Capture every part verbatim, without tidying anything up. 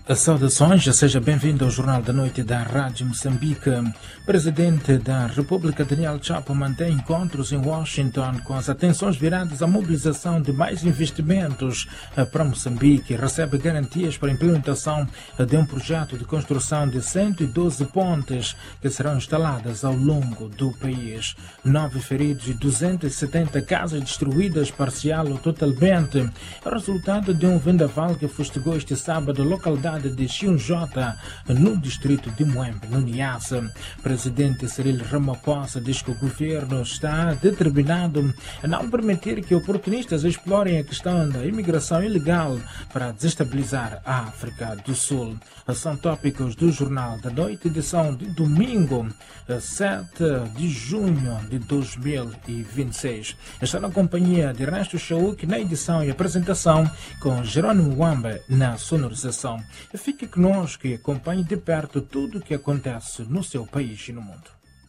Saudações, seja bem-vindo ao Jornal da Noite da Rádio Moçambique. Presidente da República Daniel Chapo mantém encontros em Washington com as atenções viradas à mobilização de mais investimentos para Moçambique e recebe garantias para a implementação de um projeto de construção de cento e doze pontes que serão instaladas ao longo do país. Nove feridos e duzentas e setenta casas destruídas parcial ou totalmente. É resultado de um vendaval que fustigou este sábado a localidade de Xinjota, no distrito de Moembe, no Niassa. Presidente Cyril Ramaphosa diz que o governo está determinado a não permitir que oportunistas explorem a questão da imigração ilegal para desestabilizar a África do Sul. São tópicos do Jornal da Noite, edição de domingo, sete de junho de dois mil e vinte e seis. Está na companhia de Ernesto Chauk na edição e apresentação, com Jerônimo Wamba na sonorização. Fique conosco e acompanhe de perto tudo o que acontece no seu país e no mundo.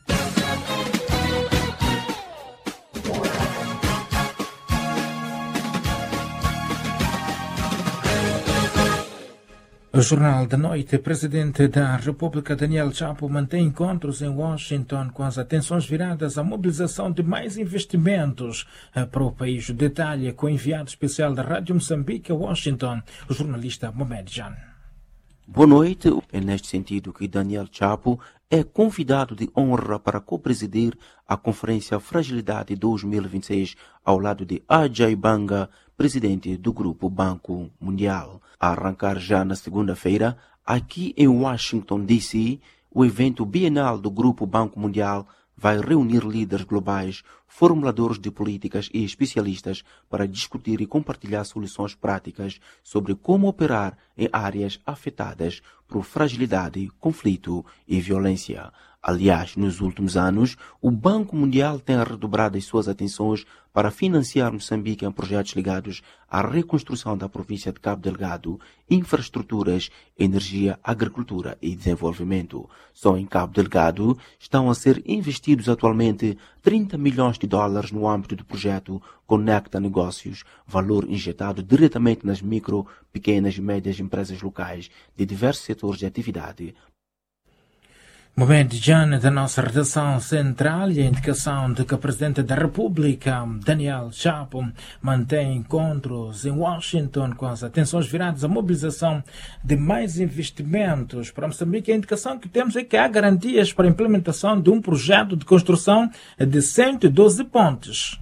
O Jornal da Noite, presidente da República Daniel Chapo mantém encontros em Washington com as atenções viradas à mobilização de mais investimentos para o país. O detalhe com o enviado especial da Rádio Moçambique a Washington, o jornalista Mohamed Jan. Boa noite. É neste sentido que Daniel Chapo é convidado de honra para co-presidir a Conferência Fragilidade dois mil e vinte e seis ao lado de Ajay Banga, presidente do Grupo Banco Mundial. A arrancar já na segunda-feira, aqui em Washington, D C, o evento bienal do Grupo Banco Mundial vai reunir líderes globais, formuladores de políticas e especialistas para discutir e compartilhar soluções práticas sobre como operar em áreas afetadas por fragilidade, conflito e violência. Aliás, nos últimos anos, o Banco Mundial tem redobrado as suas atenções para financiar Moçambique em projetos ligados à reconstrução da província de Cabo Delgado, infraestruturas, energia, agricultura e desenvolvimento. Só em Cabo Delgado estão a ser investidos atualmente trinta milhões de dólares no âmbito do projeto Conecta Negócios, valor injetado diretamente nas micro, pequenas e médias empresas locais de diversos setores de atividade. Mohamed Jan, da nossa redação central, e a indicação de que o Presidente da República, Daniel Chapo, mantém encontros em Washington com as atenções viradas à mobilização de mais investimentos para Moçambique. A indicação que temos é que há garantias para a implementação de um projeto de construção de cento e doze pontes.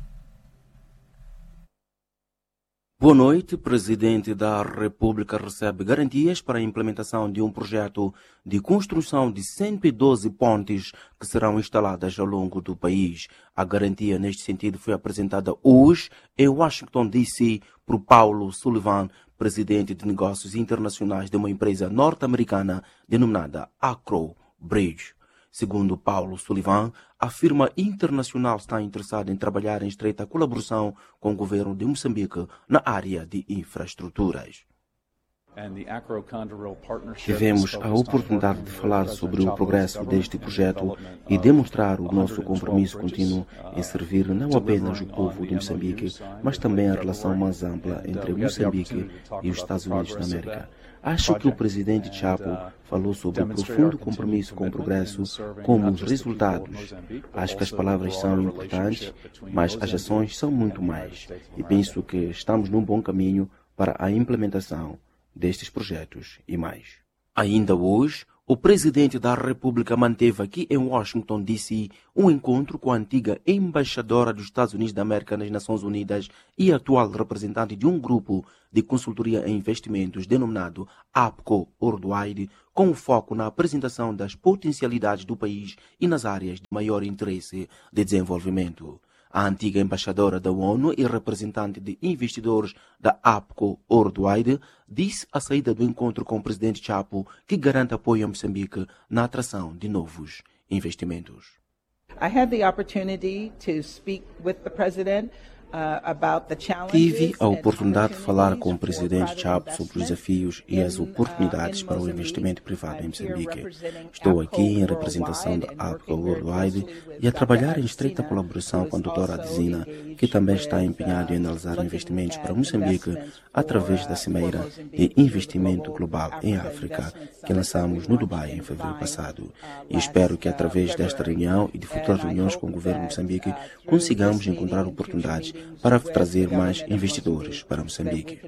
Boa noite. Presidente da República recebe garantias para a implementação de um projeto de construção de cento e doze pontes que serão instaladas ao longo do país. A garantia neste sentido foi apresentada hoje em Washington, D C, por Paulo Sullivan, presidente de negócios internacionais de uma empresa norte-americana denominada Acro Bridge. Segundo Paulo Sullivan, a firma internacional está interessada em trabalhar em estreita colaboração com o governo de Moçambique na área de infraestruturas. Tivemos a oportunidade de falar sobre o progresso deste projeto e demonstrar o nosso compromisso contínuo em servir não apenas o povo de Moçambique, mas também a relação mais ampla entre Moçambique e os Estados Unidos da América. Acho que o presidente Chapo falou sobre o profundo compromisso com o progresso, como os resultados. Acho que as palavras são importantes, mas as ações são muito mais. E penso que estamos num bom caminho para a implementação destes projetos e mais. Ainda hoje, o presidente da República manteve aqui em Washington, D C, um encontro com a antiga embaixadora dos Estados Unidos da América nas Nações Unidas e atual representante de um grupo de consultoria em investimentos denominado APCO Worldwide, com foco na apresentação das potencialidades do país e nas áreas de maior interesse de desenvolvimento. A antiga embaixadora da ONU e representante de investidores da APCO Worldwide disse à saída do encontro com o presidente Chapo que garante apoio a Moçambique na atração de novos investimentos. I had the opportunity to speak with the president Tive a oportunidade de falar com o presidente Chapo sobre os desafios e as oportunidades para o investimento privado em Moçambique. Estou aqui em representação da APCO Worldwide e a trabalhar em estreita colaboração com a doutora Adesina, que também está empenhado em analisar investimentos para Moçambique através da Cimeira de Investimento Global em África, que lançamos no Dubai em fevereiro passado. E espero que através desta reunião e de futuras reuniões com o governo de Moçambique consigamos encontrar oportunidades para trazer mais investidores para Moçambique.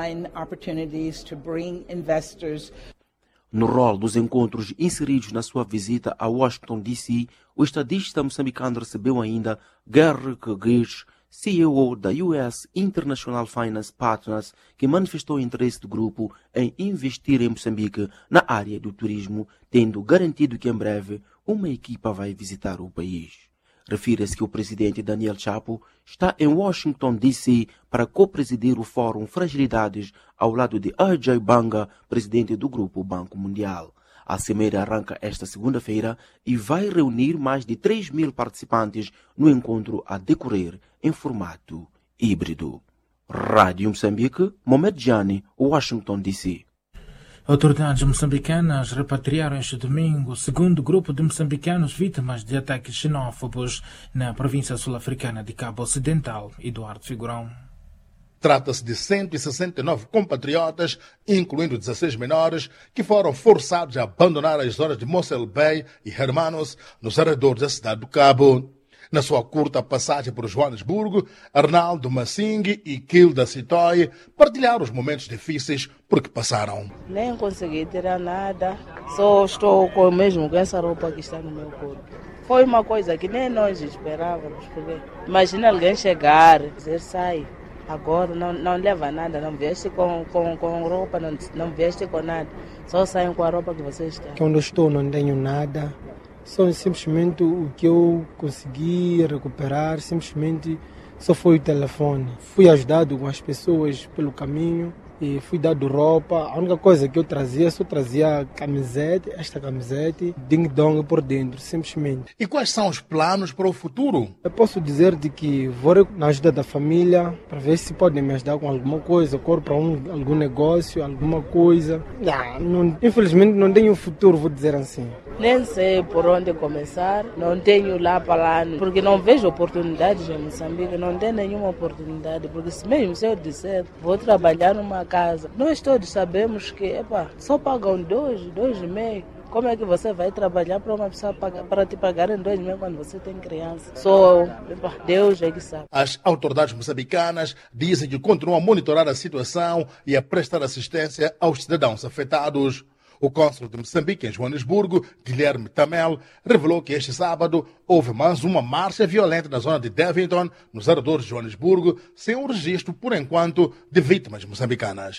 No rol dos encontros inseridos na sua visita a Washington, D C, o estadista moçambicano recebeu ainda Gary Kugich, C E O da U S International Finance Partners, que manifestou o interesse do grupo em investir em Moçambique na área do turismo, tendo garantido que em breve uma equipa vai visitar o país. Refere-se que o presidente Daniel Chapo está em Washington, D C para co-presidir o Fórum Fragilidades ao lado de Ajay Banga, presidente do Grupo Banco Mundial. A cimeira arranca esta segunda-feira e vai reunir mais de três mil participantes no encontro a decorrer em formato híbrido. Rádio Moçambique, Mohamed Jani, Washington, D C. Autoridades moçambicanas repatriaram este domingo o segundo grupo de moçambicanos vítimas de ataques xenófobos na província sul-africana de Cabo Ocidental. Eduardo Figurão. Trata-se de cento e sessenta e nove compatriotas, incluindo dezesseis menores, que foram forçados a abandonar as zonas de Mossel Bay e Hermanos, nos arredores da cidade do Cabo. Na sua curta passagem por Joanesburgo, Arnaldo Massing e Kilda Sitoy partilharam os momentos difíceis por que passaram. Nem consegui tirar nada, só estou com mesmo com essa roupa que está no meu corpo. Foi uma coisa que nem nós esperávamos, porque imagina alguém chegar e dizer sai, agora não, não leva nada, não veste com, com, com roupa, não, não veste com nada, só saem com a roupa que você está. Quando estou não tenho nada. Só simplesmente o que eu consegui recuperar, simplesmente só foi o telefone. Fui ajudado com as pessoas pelo caminho e fui dado roupa. A única coisa que eu trazia, só trazia camiseta, esta camiseta, ding-dong por dentro, simplesmente. E quais são os planos para o futuro? Eu posso dizer de que vou na ajuda da família para ver se podem me ajudar com alguma coisa, corro para um, algum negócio, alguma coisa. Ah, não, infelizmente não tenho futuro, vou dizer assim. Nem sei por onde começar, não tenho lá para lá, porque não vejo oportunidades em Moçambique, não tem nenhuma oportunidade, porque mesmo se eu disser, vou trabalhar numa casa, nós todos sabemos que epa, só pagam dois, dois e meio. Como é que você vai trabalhar para uma pessoa pagar, para te pagar em dois mil quando você tem criança? Só epa, Deus é que sabe. As autoridades moçambicanas dizem que continuam a monitorar a situação e a prestar assistência aos cidadãos afetados. O cônsul de Moçambique em Joanesburgo, Guilherme Tamel, revelou que este sábado houve mais uma marcha violenta na zona de Devonton, nos arredores de Joanesburgo, sem um registro, por enquanto, de vítimas moçambicanas.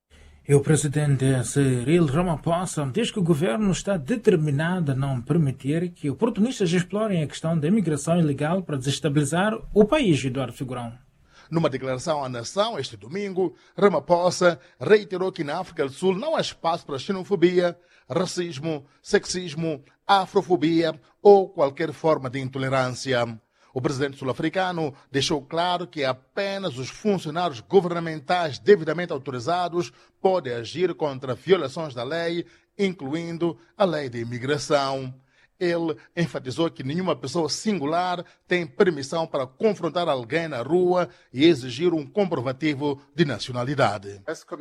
E o presidente Cyril Ramaphosa diz que o governo está determinado a não permitir que oportunistas explorem a questão da imigração ilegal para desestabilizar o país, Eduardo Figurão. Numa declaração à nação este domingo, Ramaphosa reiterou que na África do Sul não há espaço para xenofobia, racismo, sexismo, afrofobia ou qualquer forma de intolerância. O presidente sul-africano deixou claro que apenas os funcionários governamentais devidamente autorizados podem agir contra violações da lei, incluindo a lei de imigração. Ele enfatizou que nenhuma pessoa singular tem permissão para confrontar alguém na rua e exigir um comprovativo de nacionalidade.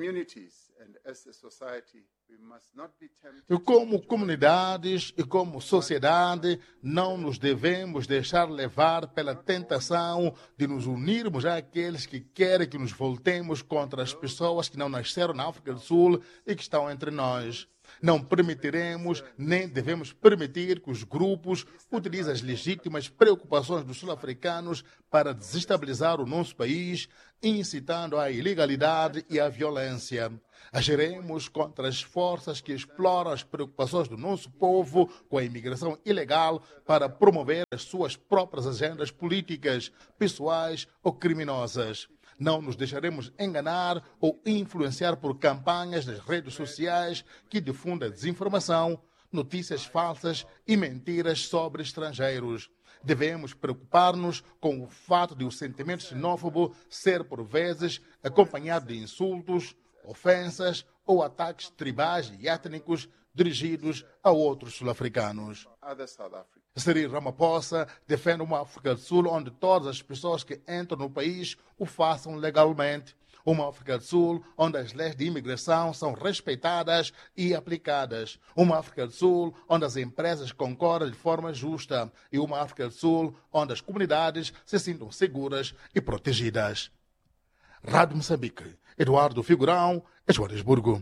E como comunidades e como sociedade, não nos devemos deixar levar pela tentação de nos unirmos àqueles que querem que nos voltemos contra as pessoas que não nasceram na África do Sul e que estão entre nós. Não permitiremos, nem devemos permitir que os grupos utilizem as legítimas preocupações dos sul-africanos para desestabilizar o nosso país, incitando à ilegalidade e à violência. Agiremos contra as forças que exploram as preocupações do nosso povo com a imigração ilegal para promover as suas próprias agendas políticas, pessoais ou criminosas. Não nos deixaremos enganar ou influenciar por campanhas nas redes sociais que difundem desinformação, notícias falsas e mentiras sobre estrangeiros. devemos preocupar-nos com o fato de o sentimento xenófobo ser, por vezes, acompanhado de insultos, ofensas ou ataques tribais e étnicos dirigidos a outros sul-africanos. Cyril Ramaphosa defende uma África do Sul onde todas as pessoas que entram no país o façam legalmente. Uma África do Sul onde as leis de imigração são respeitadas e aplicadas. Uma África do Sul onde as empresas concorrem de forma justa. E uma África do Sul onde as comunidades se sintam seguras e protegidas. Rádio Moçambique, Eduardo Figurão, Joanesburgo.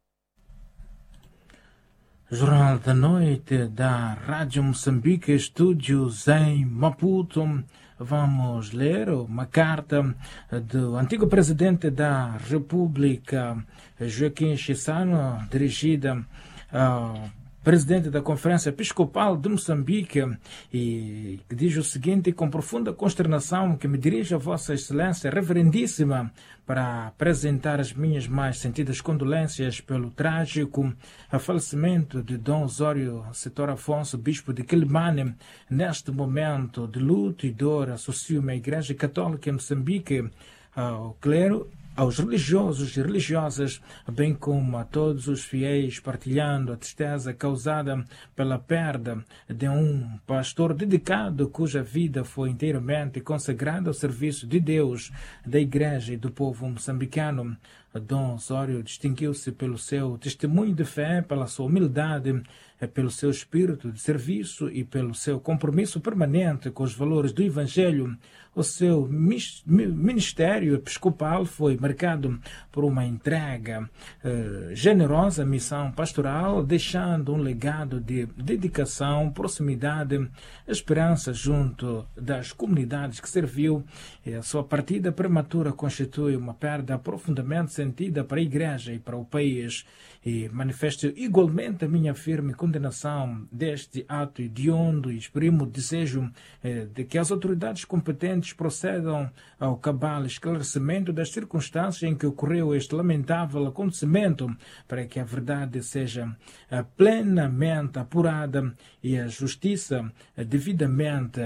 Jornal da Noite da Rádio Moçambique, estúdios em Maputo. Vamos ler uma carta do antigo presidente da República, Joaquim Chissano, dirigida ao presidente da Conferência Episcopal de Moçambique, e que diz o seguinte: com profunda consternação que me dirijo a Vossa Excelência Reverendíssima para apresentar as minhas mais sentidas condolências pelo trágico falecimento de Dom Osório Setor Afonso, bispo de Quelimane. Neste momento de luto e dor, associo-me à Igreja Católica em Moçambique, ao clero, aos religiosos e religiosas, bem como a todos os fiéis, partilhando a tristeza causada pela perda de um pastor dedicado cuja vida foi inteiramente consagrada ao serviço de Deus, da Igreja e do povo moçambicano. Dom Osório distinguiu-se pelo seu testemunho de fé, pela sua humildade, pelo seu espírito de serviço e pelo seu compromisso permanente com os valores do Evangelho. O seu ministério episcopal foi marcado por uma entrega eh, generosa à missão pastoral, deixando um legado de dedicação, proximidade, esperança junto das comunidades que serviu. E a sua partida prematura constitui uma perda profundamente sentida para a Igreja e para o país. E manifesto igualmente a minha firme condenação deste ato hediondo e exprimo o desejo eh, de que as autoridades competentes procedam ao cabal esclarecimento das circunstâncias em que ocorreu este lamentável acontecimento, para que a verdade seja eh, plenamente apurada e a justiça eh, devidamente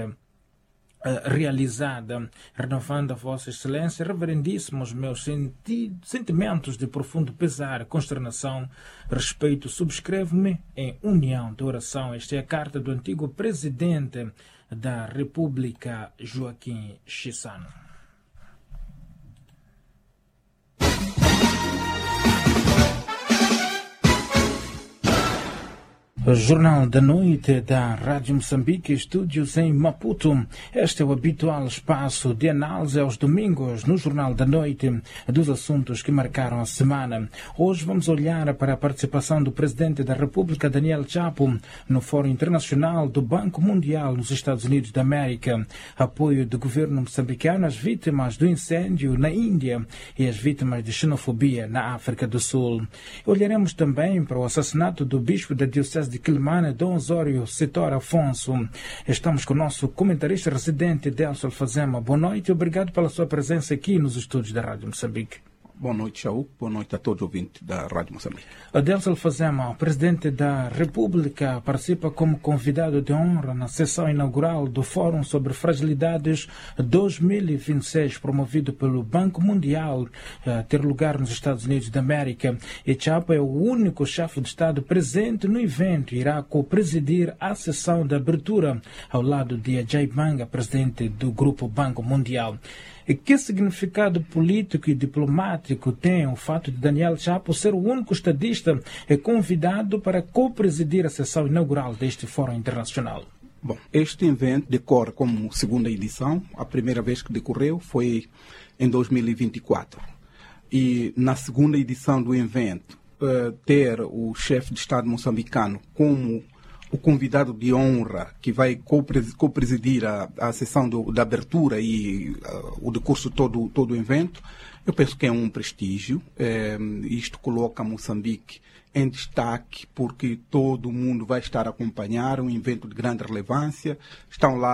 realizada, renovando a Vossa Excelência Reverendíssimos meus senti sentimentos de profundo pesar, consternação, respeito. Subscrevo-me em união de oração. Esta é a carta do antigo presidente da República, Joaquim Chissano. Jornal da Noite da Rádio Moçambique, estúdios em Maputo. Este é o habitual espaço de análise aos domingos no Jornal da Noite dos assuntos que marcaram a semana. Hoje vamos olhar para a participação do presidente da República, Daniel Chapo, no Fórum Internacional do Banco Mundial nos Estados Unidos da América, apoio do governo moçambicano às vítimas do incêndio na Índia e às vítimas de xenofobia na África do Sul. Olharemos também para o assassinato do bispo da Diocese de Quelimane, Dom Osório Setor Afonso. Estamos com o nosso comentarista residente, Delcio Alfazema. Boa noite e obrigado pela sua presença aqui nos estúdios da Rádio Moçambique. Boa noite, Chaú. Boa noite a todos os ouvintes da Rádio Moçambique. Delcio Alfazema, o presidente da República, participa como convidado de honra na sessão inaugural do Fórum sobre Fragilidades dois mil e vinte e seis, promovido pelo Banco Mundial, a ter lugar nos Estados Unidos da América. E Chapo é o único chefe de Estado presente no evento e irá co-presidir a sessão de abertura ao lado de Ajay Banga, presidente do Grupo Banco Mundial. E que significado político e diplomático tem o fato de Daniel Chapo ser o único estadista convidado para co-presidir a sessão inaugural deste Fórum Internacional? Bom, este evento decorre como segunda edição. A primeira vez que decorreu foi em dois mil e vinte e quatro. E na segunda edição do evento, uh, ter o chefe de Estado moçambicano como o convidado de honra que vai co-presidir a, a sessão do, da abertura e uh, o decurso todo, todo o evento, eu penso que é um prestígio. É, isto coloca Moçambique em destaque porque todo mundo vai estar a acompanhar um evento de grande relevância. Estão lá